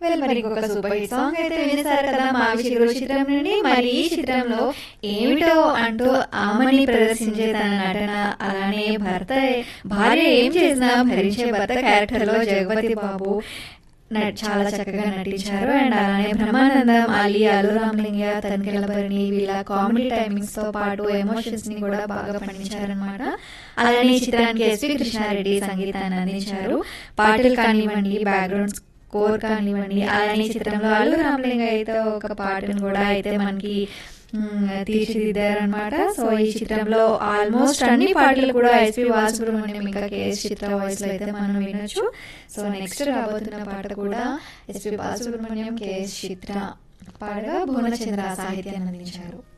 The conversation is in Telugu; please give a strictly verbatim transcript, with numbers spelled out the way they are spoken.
వెల్ మరి ఇంకొక సూపర్ హిట్ సాంగ్ అయితే వినేశారు కదా మావి చిగురు చిత్రం నుండి. మరి ఈ చిత్రంలో ఏమిటో అంటూ ఆమని ప్రదర్శించే తన నటన, అలానే భర్త భార్య ఏం చేసినా భరించే భర్త క్యారెక్టర్ లో జగపతి బాబు న- చాలా చక్కగా నటించారు. అండ్ అలానే బ్రహ్మానందం, అలీ, అల్లు రామలింగయ్య, తనికెళ్ళభరణి వీళ్ళ కామెడీ టైమింగ్స్ తో పాటు ఎమోషన్స్ ని కూడా బాగా పండించారనమాట. అలానే ఈ చిత్రానికి ఎస్వి కృష్ణారెడ్డి సంగీతాన్ని అందించారు. పాటలు కానివ్వండి, బ్యాక్గ్రౌండ్ స్కోర్ కానివ్వండి, అలానే ఈ చిత్రంలో అల్లు రామలింగయ్య అయితే ఒక పాటను కూడా అయితే మనకి మ్, తీర్చిదిద్దారనమాట. సో ఈ చిత్రంలో ఆల్మోస్ట్ అన్ని పాటలు కూడా ఎస్పి బాలసుబ్రహ్మణ్యం ఇంకా కేఎస్ చిత్ర వాయిస్ లో అయితే మనం వినొచ్చు. సో నెక్స్ట్ రాబోతున్న పాట కూడా ఎస్పి బాలసుబ్రహ్మణ్యం కేఎస్ చిత్ర పాడగా భువనచంద్ర సాహిత్యాన్ని అందించారు.